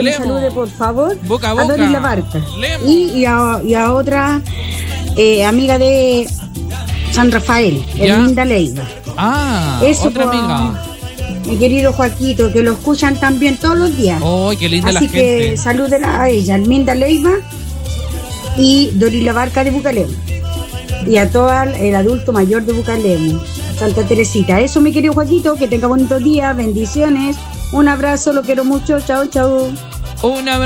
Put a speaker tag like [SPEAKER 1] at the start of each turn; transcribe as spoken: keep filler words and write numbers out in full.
[SPEAKER 1] que me
[SPEAKER 2] Hablemos.
[SPEAKER 1] salude, por favor,
[SPEAKER 2] Boca a
[SPEAKER 1] a
[SPEAKER 2] boca.
[SPEAKER 1] Doris La Barca.
[SPEAKER 2] Hablemos.
[SPEAKER 1] Y, y, a, y a otra eh, amiga de San Rafael,
[SPEAKER 2] Ya.
[SPEAKER 1] Erlinda Leiva.
[SPEAKER 2] Ah,
[SPEAKER 1] Eso,
[SPEAKER 2] otra
[SPEAKER 1] pues,
[SPEAKER 2] amiga.
[SPEAKER 1] Mi querido Joaquito, que lo escuchan también todos los días.
[SPEAKER 2] ¡Ay, qué linda
[SPEAKER 1] Así
[SPEAKER 2] la
[SPEAKER 1] que
[SPEAKER 2] gente!
[SPEAKER 1] salúdela a ella, Erlinda Leiva y Doris La Barca de Bucalemo. Y a todo el adulto mayor de Bucalemo, Santa Teresita. Eso, mi querido Joaquito, que tenga bonitos días, bendiciones. Un abrazo, lo quiero mucho. Chao, chao.
[SPEAKER 2] Una